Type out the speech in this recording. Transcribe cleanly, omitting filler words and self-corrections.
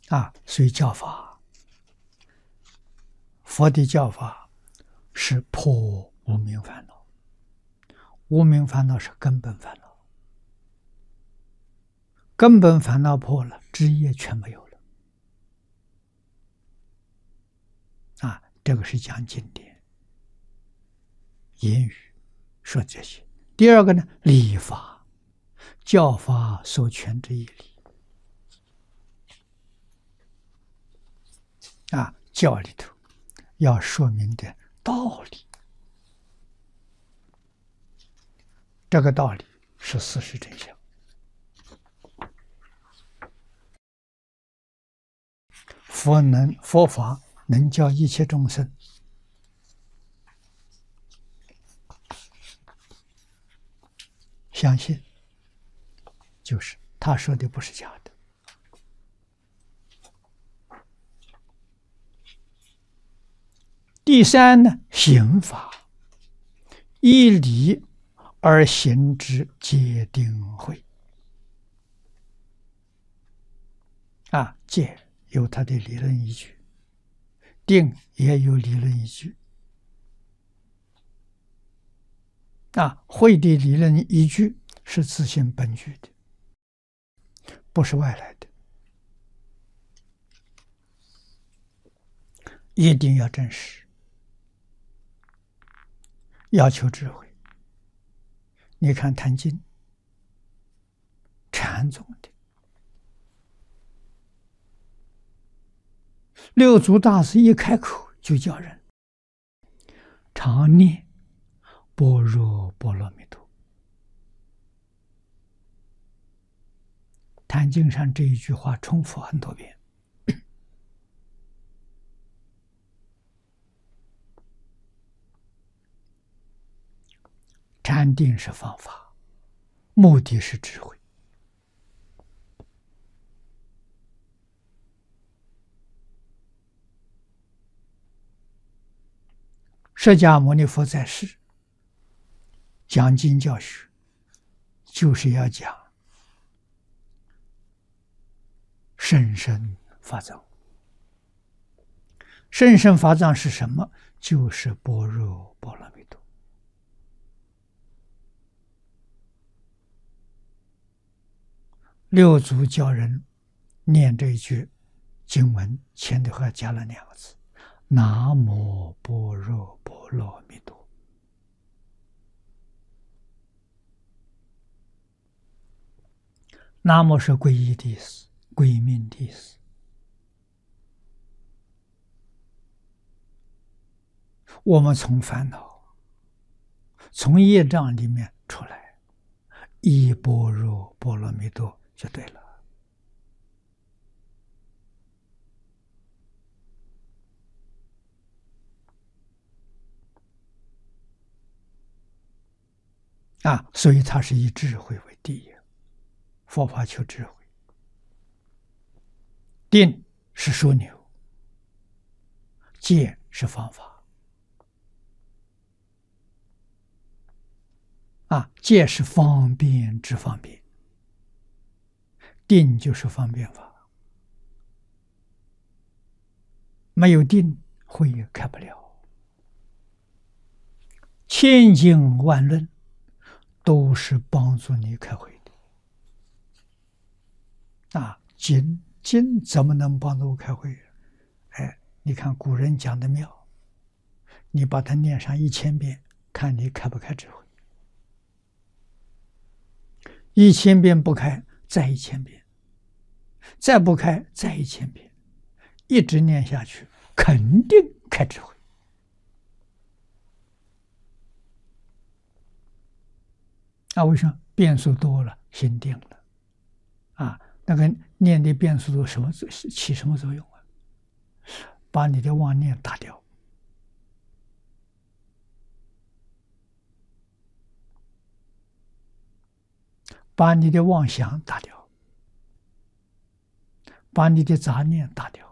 所以教法，佛的教法是破无明烦恼，无明烦恼是根本烦恼，根本烦恼破了，枝叶全没有了。这个是讲经典言语说这些。第二个呢，礼法，教法所全之义理。教里头要说明的道理，这个道理是事实真相。佛法能教一切众生相信，就是他说的不是假的。第三呢，行法，依理而行之，皆定慧。戒有它的理论依据，定也有理论依据。慧的理论依据是自性本具的，不是外来的，一定要证实，要求智慧。你看《坛经》，禅宗的六祖大师一开口就叫人常念般若波罗蜜多。坛经上这一句话重复很多遍。禅定是方法，目的是智慧。释迦牟尼佛在世讲经教学，就是要讲甚深法藏。甚深法藏是什么？就是般若波罗蜜多。六祖教人念这一句经文，前头还加了两个字：南无般若波罗蜜多。南无是皈依的意思，归命的意思。我们从烦恼、从业障里面出来，依般若波罗蜜多就对了。所以它是以智慧为第一，佛法求智慧。定是枢纽，戒是方法。戒是方便之方便，定就是方便法。没有定，慧也开不了。千经万论都是帮助你开慧的。经怎么能帮助开慧？你看古人讲的妙，你把它念上1000遍，看你开不开智慧。1000遍不开，再1000遍，再不开，再1000遍，一直念下去，肯定开智慧。为什么？变数多了，心定了。那个念的变数多，起什么作用啊？把你的妄念打掉。把你的妄想打掉，把你的杂念打掉。